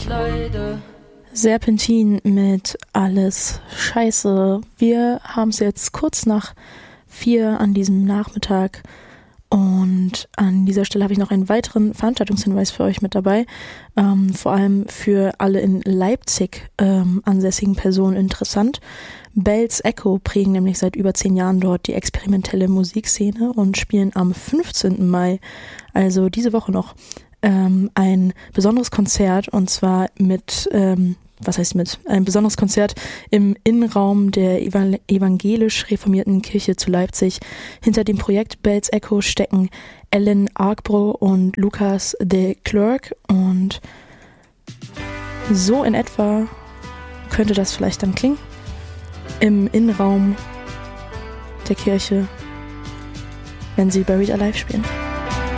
Serpentin mit Alles Scheiße. Wir haben es jetzt kurz nach 4 an diesem Nachmittag und an dieser Stelle habe ich noch einen weiteren Veranstaltungshinweis für euch mit dabei, vor allem für alle in Leipzig ansässigen Personen interessant. Bells Echo prägen nämlich seit über 10 Jahren dort die experimentelle Musikszene und spielen am 15. Mai, also diese Woche noch, ein besonderes Konzert, und zwar ein besonderes Konzert im Innenraum der evangelisch reformierten Kirche zu Leipzig. Hinter dem Projekt Bells Echo stecken Ellen Argbro und Lukas de Klerk, und so in etwa könnte das vielleicht dann klingen im Innenraum der Kirche, wenn sie Buried Alive spielen.